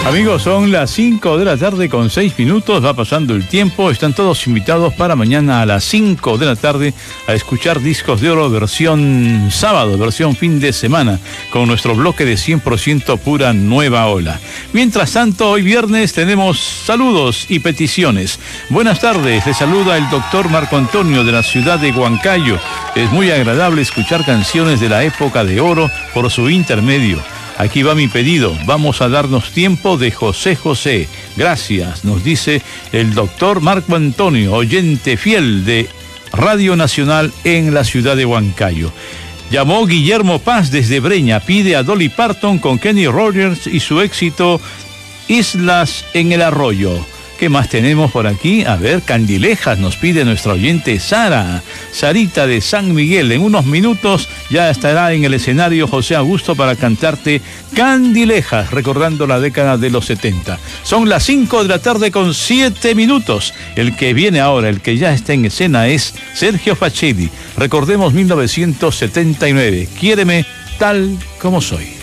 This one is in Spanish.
Amigos, son las 5 de la tarde con 6 minutos, va pasando el tiempo, están todos invitados para mañana a las 5 de la tarde a escuchar Discos de Oro versión sábado, versión fin de semana, con nuestro bloque de 100% pura nueva ola. Mientras tanto, hoy viernes tenemos saludos y peticiones. Buenas tardes, les saluda el doctor Marco Antonio de la ciudad de Huancayo. Es muy agradable escuchar canciones de la época de oro por su intermedio. Aquí va mi pedido, vamos a darnos tiempo de José José. Gracias, nos dice el doctor Marco Antonio, oyente fiel de Radio Nacional en la ciudad de Huancayo. Llamó Guillermo Paz desde Breña, pide a Dolly Parton con Kenny Rogers y su éxito Islas en el Arroyo. ¿Qué más tenemos por aquí? A ver, Candilejas nos pide nuestra oyente Sarita de San Miguel. En unos minutos ya estará en el escenario José Augusto para cantarte Candilejas, recordando la década de los 70. Son las 5 de la tarde con 7 minutos. El que viene ahora, el que ya está en escena es Sergio Facelli. Recordemos 1979. Quiéreme tal como soy.